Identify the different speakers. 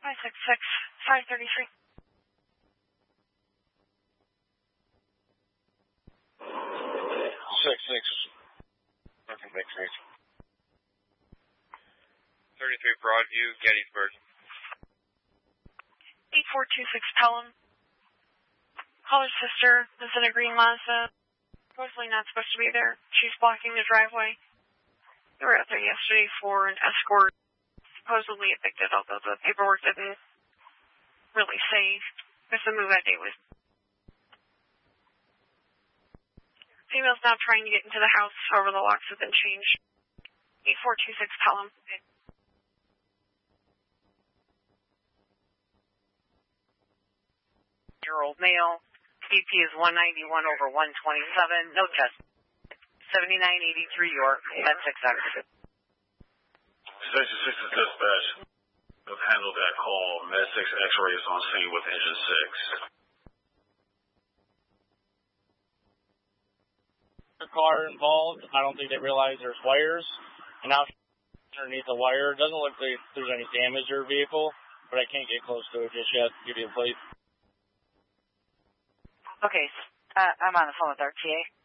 Speaker 1: 566, 533.
Speaker 2: 6-6. Nothing makes sense. 33 Broadview, Gettysburg.
Speaker 1: 8426 Pelham. Caller's sister is in a green Mazda. Supposedly not supposed to be there. She's blocking the driveway. They were out there yesterday for an escort. Supposedly evicted, although the paperwork didn't really say because the move-out date was. Female's now trying to get into the house. However, the locks have been changed. 8426 Pelham.
Speaker 3: Year-old male. BP is 191/127. No test. 7983 York. Med 600.
Speaker 2: 66 is dispatch. Have handled that call. Med 6 X-ray is on scene with engine 6.
Speaker 4: The car involved, I don't think they realize there's wires. And now underneath the wire, it doesn't look like there's any damage to her vehicle, but I can't get close to it just yet. Give you a plate.
Speaker 3: Okay, I'm on the phone with RTA.